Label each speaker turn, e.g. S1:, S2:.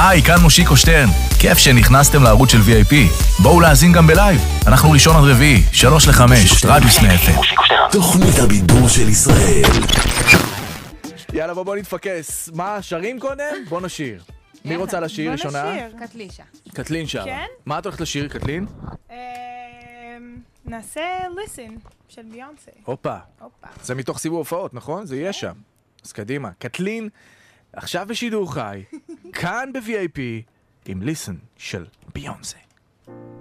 S1: היי, כאן מושיקו שטרן. כיף שנכנסתם לערוץ של VIP. בואו להאזין גם בלייב. אנחנו ראשון עד רביעי, 3-5, רדיו סנה FM.
S2: תוכנית הבידור של ישראל.
S3: יאללה, בוא נתפקס. מה, שרים קודם? בוא נשיר. מי רוצה לשיר ראשונה?
S4: בוא נשיר. קטלישה.
S3: קטלין שרה.
S4: כן?
S3: מה את הולכת לשיר, קטלין?
S4: נעשה Listen של ביונסה.
S3: הופה.
S4: הופה.
S3: זה מתוך סיבוב הופעות, נכון? זה יהיה שם. אז קדימה. קטלין, עכשיו בשידור חי, כאן ב-VIP, עם Listen של ביונסה.